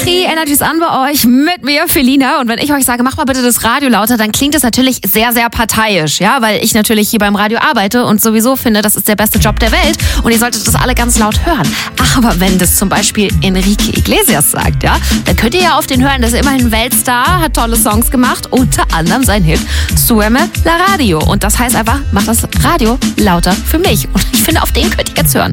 Energy ist an bei euch mit mir, Felina. Und wenn ich euch sage, mach mal bitte das Radio lauter, dann klingt es natürlich sehr, sehr parteiisch, ja, weil ich natürlich hier beim Radio arbeite und sowieso finde, das ist der beste Job der Welt und ihr solltet das alle ganz laut hören. Aber wenn das zum Beispiel Enrique Iglesias sagt, ja, dann könnt ihr ja auf den hören, das ist immerhin ein Weltstar, hat tolle Songs gemacht, unter anderem sein Hit Súbeme la Radio. Und das heißt einfach, mach das Radio lauter für mich. Und ich finde, auf den könnt ihr jetzt hören.